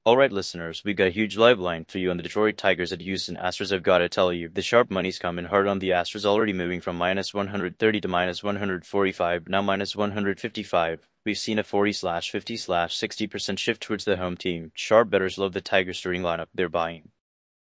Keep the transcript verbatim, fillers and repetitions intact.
Alright, listeners, we've got a huge live line for you on the Detroit Tigers at Houston Astros. I've got to tell you, the sharp money's coming hard on the Astros, already moving from minus one hundred thirty to minus one hundred forty-five, now minus one hundred fifty-five. We've seen a forty slash fifty slash sixty percent shift towards the home team. Sharp bettors love the Tigers starting lineup they're buying.